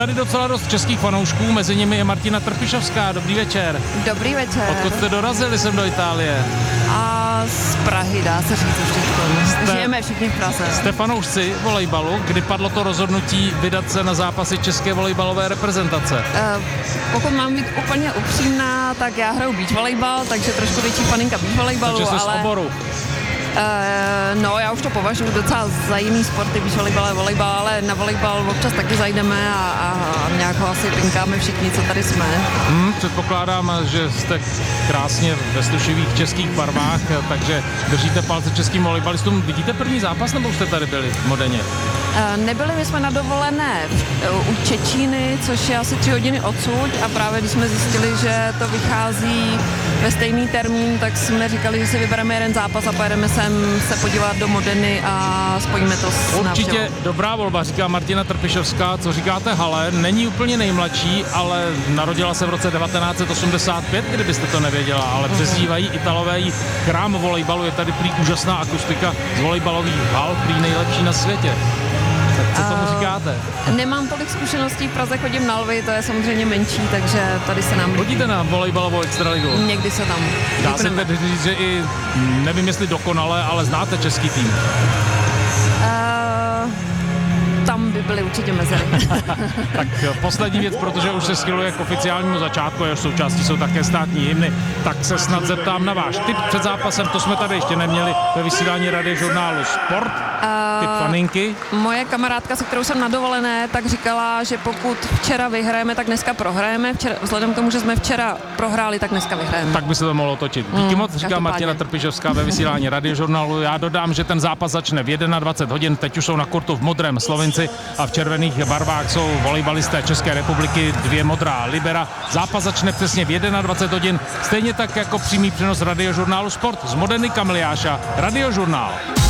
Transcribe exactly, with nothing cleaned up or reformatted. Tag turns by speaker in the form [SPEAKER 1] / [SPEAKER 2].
[SPEAKER 1] Tady docela dost českých fanoušků, mezi nimi je Martina Trpišovská. Dobrý večer.
[SPEAKER 2] Dobrý večer.
[SPEAKER 1] Odkud jste dorazili sem do Itálie?
[SPEAKER 2] A z Prahy, dá se říct už teď.
[SPEAKER 1] Jste-
[SPEAKER 2] Žijeme všichni v Praze.
[SPEAKER 1] Jste fanoušci volejbalu, kdy padlo to rozhodnutí vydat se na zápasy české volejbalové reprezentace?
[SPEAKER 2] Uh, pokud mám být úplně upřímná, tak já hraju beach volejbal, takže trošku větší faninka beach volejbalu,
[SPEAKER 1] Takže jste z
[SPEAKER 2] ale...
[SPEAKER 1] oboru.
[SPEAKER 2] Uh, no, já už to považuji docela za jiný sporty, beach volejbal a volejbal, ale na volejbal občas taky zajdeme a, a, a nějak ho asi pinkáme všichni, co tady jsme.
[SPEAKER 1] Hmm, předpokládám, že jste krásně ve slušivých českých barvách, takže držíte palce českým volejbalistům. Vidíte první zápas, nebo už jste tady byli v Modeně?
[SPEAKER 2] Uh, nebyli my jsme na dovolené v, u Čečíny, což je asi tři hodiny odsud, a právě když jsme zjistili, že to vychází ve stejný termín, tak jsme říkali, že si vybereme jeden zápas a pojedeme sem se podívat do Modeny a spojíme to s
[SPEAKER 1] Určitě
[SPEAKER 2] návštěvou.
[SPEAKER 1] dobrá volba, říká Martina Trpišovská. Co říkáte Hale? Není úplně nejmladší, ale narodila se v roce devatenáct set osmdesát pět, kdybyste to nevěděla, ale přezdívají Italové jí chrám volejbalu. Je tady prý úžasná akustika z volejbalových hal, prý nejlepší na světě. Tak co tomu říkáte?
[SPEAKER 2] Nemám tolik zkušeností, v Praze chodím na Lvy, to je samozřejmě menší, takže tady se nám líbí.
[SPEAKER 1] Chodíte na volejbalovou extraligu?
[SPEAKER 2] Někdy se tam
[SPEAKER 1] Dá se
[SPEAKER 2] vypneme.
[SPEAKER 1] tedy říct, že i, nevím jestli dokonale, ale znáte český tým.
[SPEAKER 2] Uh, tam by byly určitě mezery.
[SPEAKER 1] Tak poslední věc, protože už se schyluje k oficiálnímu začátku, jehož součástí jsou také státní hymny, tak se snad zeptám na váš tip před zápasem, to jsme tady ještě neměli ve vysílání radiožurnálu Sport. Tip faninky.
[SPEAKER 2] Moje kamarádka, se kterou jsem na dovolené, tak říkala, že pokud včera vyhrajeme, tak dneska prohrajeme. Včera, vzhledem k tomu, že jsme včera prohráli, tak dneska vyhrajeme.
[SPEAKER 1] Tak by se to mohlo točit. Díky
[SPEAKER 2] Mm,
[SPEAKER 1] moc, říká
[SPEAKER 2] každopádně.
[SPEAKER 1] Martina Trpišovská ve vysílání radiožurnálu. Já dodám, že ten zápas začne v dvacet jedna hodin, teď už jsou na kurtu v modrém Slovenci a v červených barvách jsou volejbalisté České republiky, dvě modrá libera. Zápas začne přesně v dvacet jedna hodin, stejně tak jako přímý přenos radiožurnálu Sport z Modeny Kamiliáša. Radiožurnál.